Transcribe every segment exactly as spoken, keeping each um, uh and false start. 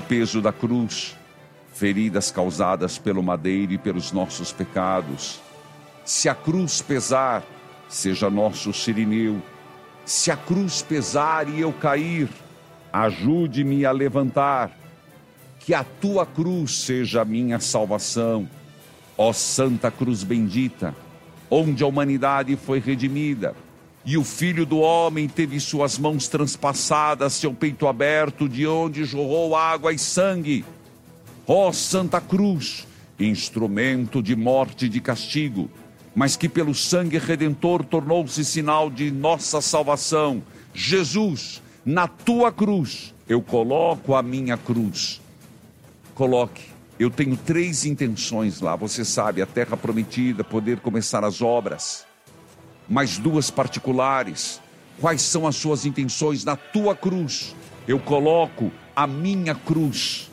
peso da cruz, feridas causadas pelo madeiro e pelos nossos pecados. Se a cruz pesar, seja nosso sirineu. Se a cruz pesar e eu cair, ajude-me a levantar. Que a tua cruz seja a minha salvação. Ó Santa Cruz bendita, onde a humanidade foi redimida, e o Filho do Homem teve suas mãos transpassadas, seu peito aberto, de onde jorrou água e sangue. Ó Santa Cruz, instrumento de morte e de castigo, mas que pelo sangue redentor tornou-se sinal de nossa salvação. Jesus, na tua cruz, eu coloco a minha cruz. Coloque. Eu tenho três intenções lá, você sabe, a terra prometida, poder começar as obras. Mais duas particulares. Quais são as suas intenções? Na tua cruz, eu coloco a minha cruz.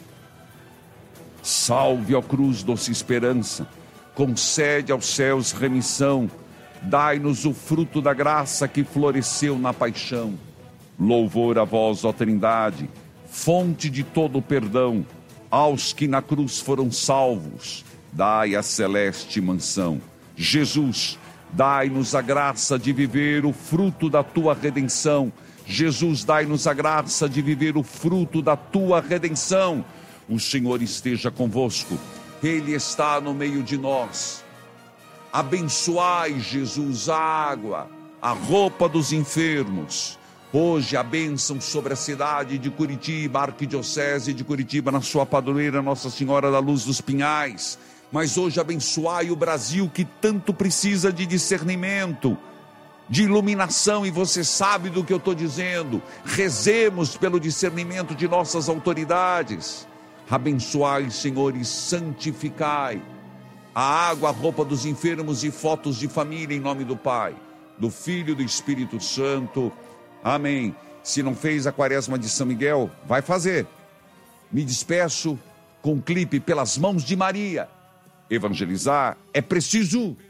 Salve, ó cruz, doce esperança. Concede aos céus remissão. Dai-nos o fruto da graça que floresceu na paixão. Louvor a vós, ó Trindade, fonte de todo o perdão. Aos que na cruz foram salvos, dai a celeste mansão. Jesus, dai-nos a graça de viver o fruto da tua redenção. Jesus, dai-nos a graça de viver o fruto da tua redenção. O Senhor esteja convosco, Ele está no meio de nós. Abençoai, Jesus, a água, a roupa dos enfermos. Hoje a bênção sobre a cidade de Curitiba, a Arquidiocese de Curitiba, na sua padroeira Nossa Senhora da Luz dos Pinhais. Mas hoje abençoai o Brasil, que tanto precisa de discernimento, de iluminação, e você sabe do que eu estou dizendo. Rezemos pelo discernimento de nossas autoridades. Abençoai, Senhor, e santificai a água, a roupa dos enfermos e fotos de família, em nome do Pai, do Filho e do Espírito Santo. Amém. Se não fez a quaresma de São Miguel, vai fazer. Me despeço com um clipe Pelas Mãos de Maria. Evangelizar é preciso.